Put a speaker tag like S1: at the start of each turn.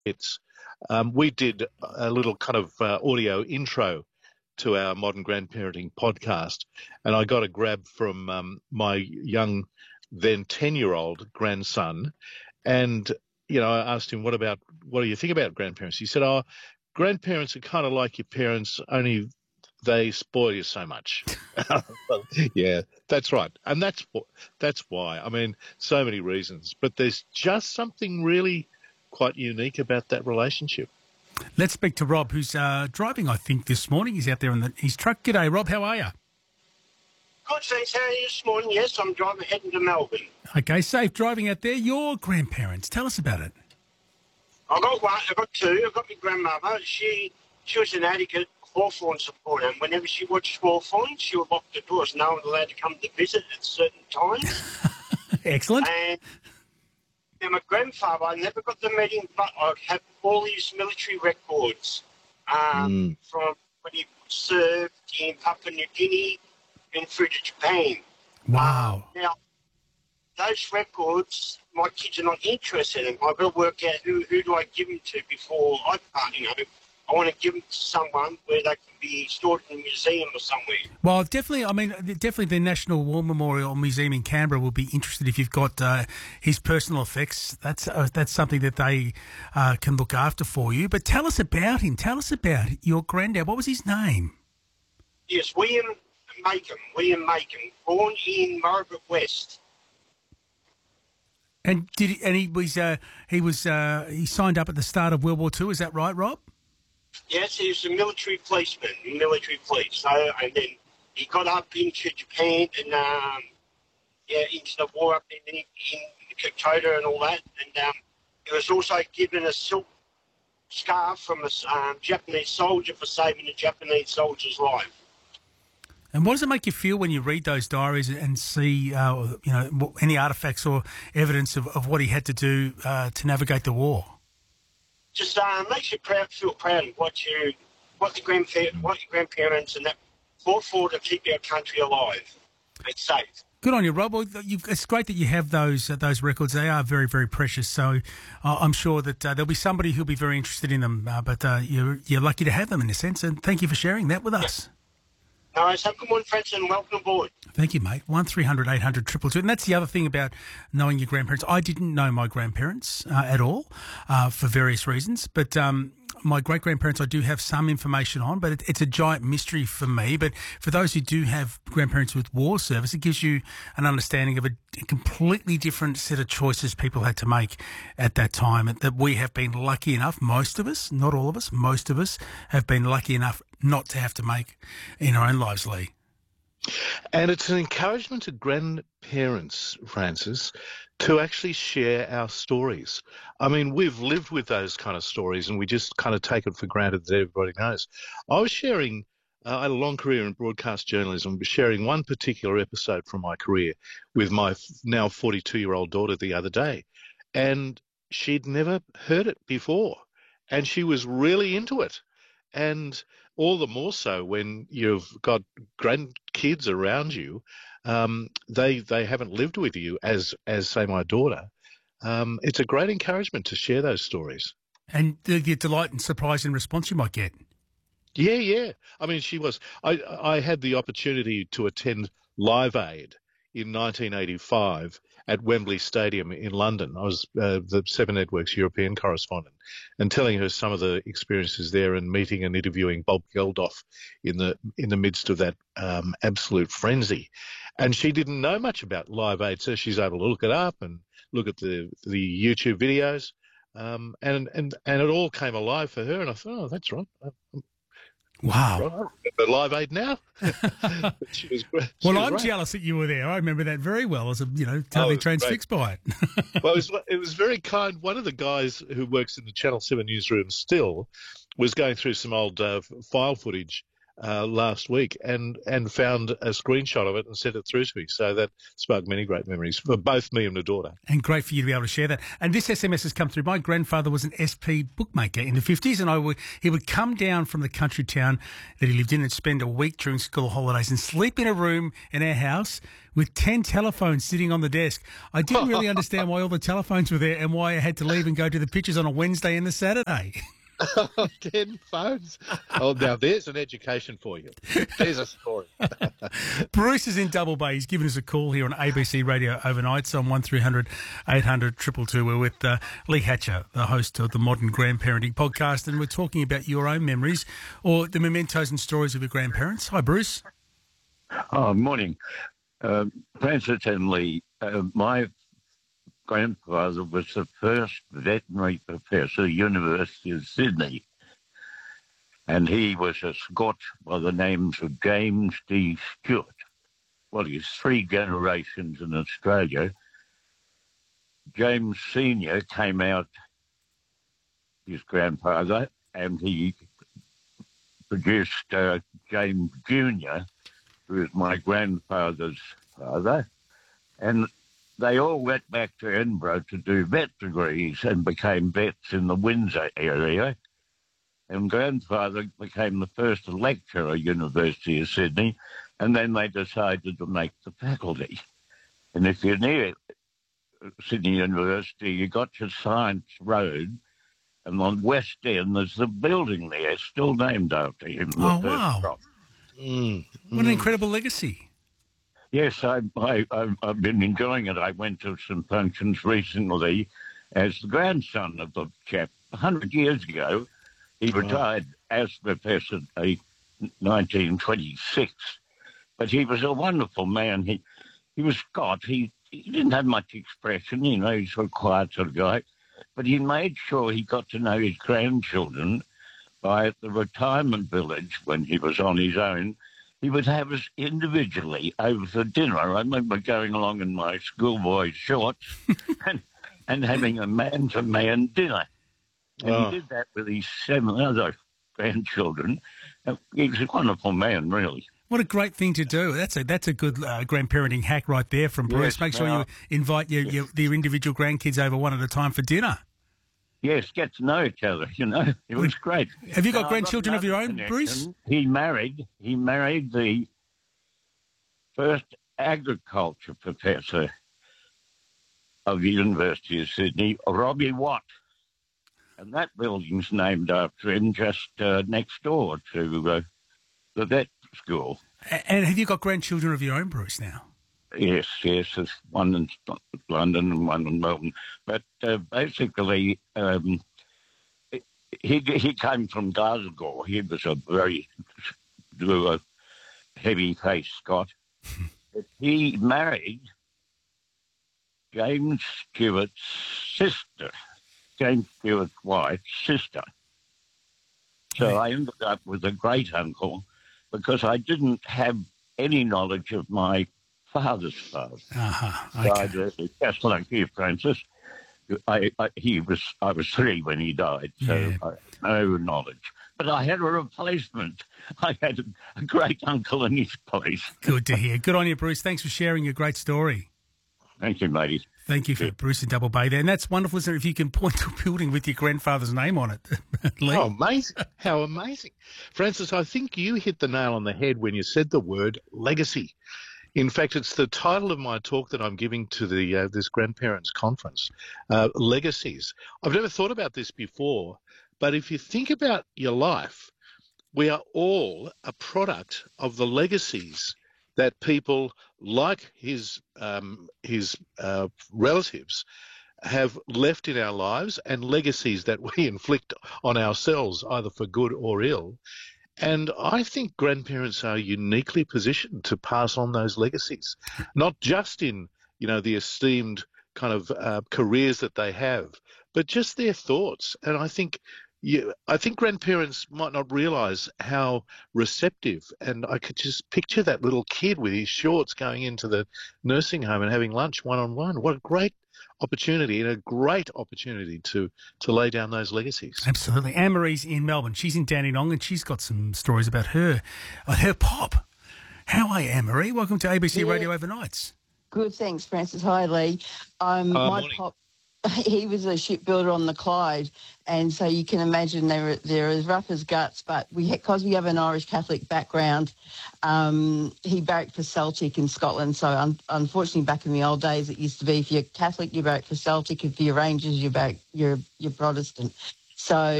S1: hits. We did a little kind of audio intro to our modern grandparenting podcast, and I got a grab from my young, then 10-year-old grandson, and I asked him, what do you think about grandparents? He said, "Oh, grandparents are kind of like your parents, only they spoil you so much." Well, yeah, that's right, and that's why. I mean, so many reasons, but there's just something really quite unique about that relationship.
S2: Let's speak to Rob, who's driving, I think, this morning. He's out there in his truck. G'day, Rob. How are you?
S3: Good, thanks. How are you this morning? Yes, I'm driving heading to Melbourne.
S2: Okay, safe driving out there. Your grandparents, tell us about it.
S3: I've got two. I've got my grandmother. She was an addict at Hawthorn supporter, and whenever she watched Hawthorn, she would lock the doors. No one allowed to come to visit at certain times.
S2: Excellent.
S3: And my grandfather, I never got to meet him, but I have all his military records from when he served in Papua New Guinea and through to Japan.
S2: Wow.
S3: Now, those records, my kids are not interested in. I've got to work out who do I give them to before I part, I want to give them to someone where they can be stored in a museum or somewhere.
S2: Well, definitely the National War Memorial Museum in Canberra will be interested if you've got his personal effects. That's something that they can look after for you. But tell us about him. Tell us about your granddad. What was his name?
S3: Yes, William Macon, born in Margaret West.
S2: And he signed up at the start of World War II. Is that right, Rob?
S3: Yes, he was a military policeman, military police. So, and then he got up into Japan and into the war up in Kokoda and all that. And he was also given a silk scarf from a Japanese soldier for saving a Japanese soldier's life.
S2: And what does it make you feel when you read those diaries and see, any artefacts or evidence of what he had to do to navigate the war?
S3: Just makes you feel proud of what your grandparents and that fought for to keep our country alive and safe.
S2: Good on you, Rob. Well, it's great that you have those records. They are very, very precious. So I'm sure that there'll be somebody who'll be very interested in them. But you're lucky to have them in a sense. And thank you for sharing that with us.
S3: No, have a good morning, friends, and welcome aboard.
S2: Thank you, mate. 1300 800 222. And that's the other thing about knowing your grandparents. I didn't know my grandparents at all for various reasons. But my great-grandparents I do have some information on, but it's a giant mystery for me. But for those who do have grandparents with war service, it gives you an understanding of a completely different set of choices people had to make at that time. That we have been lucky enough, most of us, not all of us, most of us have been lucky enough not to have to make in our own lives, Lee.
S1: And it's an encouragement to grandparents, Francis, to actually share our stories. I mean, we've lived with those kind of stories and we just kind of take it for granted that everybody knows. I was sharing, I had a long career in broadcast journalism, sharing one particular episode from my career with my now 42-year-old daughter the other day. And she'd never heard it before. And she was really into it. And all the more so when you've got grandkids around you, they haven't lived with you as say my daughter. It's a great encouragement to share those stories.
S2: And the delight and surprise and response you might get.
S1: Yeah. I mean, I had the opportunity to attend Live Aid in 1985 at Wembley Stadium in London. I was the Seven Networks European correspondent, and telling her some of the experiences there and meeting and interviewing Bob Geldof in the midst of that absolute frenzy. And she didn't know much about Live Aid, so she's able to look it up and look at the YouTube videos, and it all came alive for her. And I thought, oh, that's right.
S2: Wow.
S1: But Live Aid now. She was great.
S2: I'm jealous that you were there. I remember that very well as totally transfixed by it.
S1: Well, it was very kind. One of the guys who works in the Channel 7 newsroom still was going through some old file footage last week and found a screenshot of it and sent it through to me. So that sparked many great memories for both me and my daughter.
S2: And great for you to be able to share that. And this SMS has come through. My grandfather was an SP bookmaker in the 50s, and he would come down from the country town that he lived in and spend a week during school holidays and sleep in a room in our house with 10 telephones sitting on the desk. I didn't really understand why all the telephones were there and why I had to leave and go to the pictures on a Wednesday and a Saturday.
S1: 10 phones. Oh, now there's an education for you. There's a story.
S2: Bruce is in Double Bay. He's given us a call here on ABC Radio Overnights on 1300 800 222. We're with Lee Hatcher, the host of the Modern Grandparenting Podcast, and we're talking about your own memories or the mementos and stories of your grandparents. Hi, Bruce.
S4: Oh, morning. Francis and Lee, my grandfather was the first veterinary professor at the University of Sydney, and he was a Scot by the names of James D. Stewart. Well, he's 3 generations in Australia. James Sr. came out, his grandfather, and he produced James Jr., who is my grandfather's father, and they all went back to Edinburgh to do vet degrees and became vets in the Windsor area. And grandfather became the first lecturer at University of Sydney, and then they decided to make the faculty. And if you're near Sydney University, you got your Science Road, and on West End there's the building there, still named after him.
S2: Oh, wow. What an incredible legacy.
S4: Yes, I've been enjoying it. I went to some functions recently as the grandson of the chap. 100 years ago, he retired as professor in 1926. But he was a wonderful man. He was Scot. He didn't have much expression, he's a quiet sort of guy. But he made sure he got to know his grandchildren by at the retirement village when he was on his own. He would have us individually over for dinner. I remember going along in my schoolboy shorts and having a man-to-man dinner. And he did that with his 7 other grandchildren. He was a wonderful man, really.
S2: What a great thing to do. That's a good grandparenting hack right there from Bruce. Yes, make sure you invite your individual grandkids over one at a time for dinner.
S4: Yes, get to know each other, It was great.
S2: Have you got grandchildren of your own, Bruce?
S4: He married the first agriculture professor of the University of Sydney, Robbie Watt. And that building's named after him, just next door to the vet school.
S2: And have you got grandchildren of your own, Bruce, now?
S4: Yes, there's one in London and one in Melbourne. But basically, he came from Glasgow. He was a very heavy-faced Scot. But he married James Stewart's sister, James Stewart's wife's sister. So I ended up with a great-uncle because I didn't have any knowledge of my father's father.
S2: Okay.
S4: Just like you, Francis. I was 3 when he died, so I had no knowledge. But I had a replacement. I had a great uncle in his place.
S2: Good to hear. Good on you, Bruce. Thanks for sharing your great story.
S4: Thank you, matey.
S2: Thank you for Bruce in Double Bay there. And that's wonderful, isn't it, if you can point to a building with your grandfather's name on it. Lee?
S1: Oh, amazing. How amazing. Francis, I think you hit the nail on the head when you said the word legacy. In fact, it's the title of my talk that I'm giving to the this grandparents conference, Legacies. I've never thought about this before, but if you think about your life, we are all a product of the legacies that people like his relatives have left in our lives, and legacies that we inflict on ourselves, either for good or ill. And I think grandparents are uniquely positioned to pass on those legacies, not just in, the esteemed kind of careers that they have, but just their thoughts. And I think I think grandparents might not realise how receptive, and I could just picture that little kid with his shorts going into the nursing home and having lunch one-on-one. What a great opportunity, and a great opportunity to lay down those legacies.
S2: Absolutely. Anne-Marie's in Melbourne. She's in Dandenong, and she's got some stories about her pop. How are you, Anne-Marie? Welcome to ABC Radio Overnights.
S5: Good, thanks, Francis. Hi, Lee. My
S1: morning.
S5: pop, he was a shipbuilder on the Clyde, and so you can imagine they're as rough as guts, but because we have an Irish Catholic background, he barracked for Celtic in Scotland. So unfortunately, back in the old days, it used to be if you're Catholic, you barrack for Celtic. If you're Rangers, you're Protestant. So